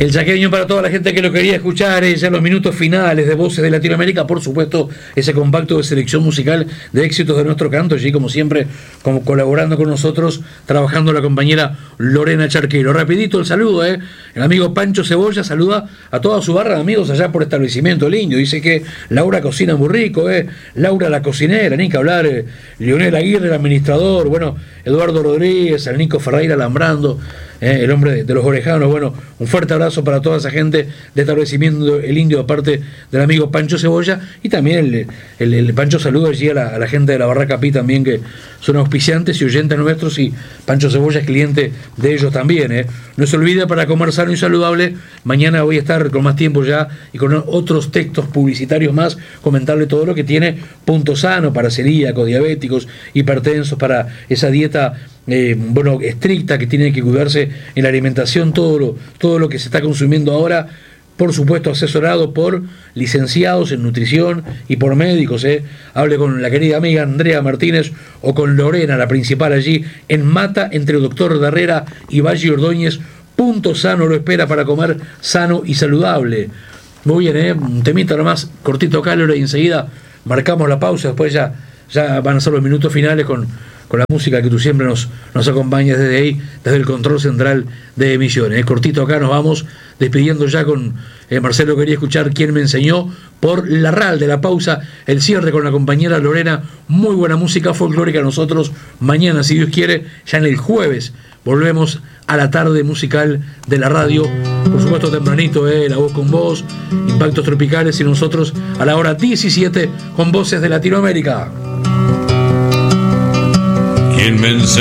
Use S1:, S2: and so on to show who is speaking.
S1: El chaqueño para toda la gente que lo quería escuchar, ya en los minutos finales de Voces de Latinoamérica, por supuesto, ese compacto de selección musical de éxitos de nuestro canto, allí como siempre, como colaborando con nosotros, trabajando la compañera Lorena Charquero. Rapidito el saludo, el amigo Pancho Cebolla saluda a toda su barra de amigos allá por Establecimiento El Indio, dice que Laura cocina muy rico, Laura la cocinera, ni que hablar, Leonel Aguirre el administrador, bueno, Eduardo Rodríguez, el Nico Ferreira Lambrando, el hombre de los orejanos. Bueno, un fuerte abrazo para toda esa gente de Establecimiento El Indio, aparte del amigo Pancho Cebolla, y también el Pancho saluda allí a la gente de la Barraca Pi también, que son auspiciantes y oyentes nuestros, y Pancho Cebolla es cliente de ellos también. No se olvide, para comer sano y saludable, mañana voy a estar con más tiempo ya y con otros textos publicitarios más, comentarle todo lo que tiene Punto Sano para celíacos, diabéticos, hipertensos, para esa dieta estricta que tiene que cuidarse en la alimentación, todo lo que se está consumiendo ahora, por supuesto asesorado por licenciados en nutrición y por médicos. Hable con la querida amiga Andrea Martínez o con Lorena, la principal, allí en Mata, entre Doctor de Herrera y Valle Ordóñez. Punto Sano lo espera para comer sano y saludable. Muy bien, un temita nomás cortito acá, Lore, y enseguida marcamos la pausa. Después ya van a ser los minutos finales con la música que tú siempre nos acompañas desde ahí, desde el control central de emisiones. Cortito acá nos vamos despidiendo ya con Marcelo quería escuchar Quién me enseñó, por la RAL de la pausa, el cierre con la compañera Lorena. Muy buena música folclórica. Nosotros mañana, si Dios quiere, ya en el jueves, volvemos a la tarde musical de la radio, por supuesto tempranito, La Voz con Voz, Impactos Tropicales, y nosotros a la hora 17 con Voces de Latinoamérica.
S2: ¿Quién me enseñó?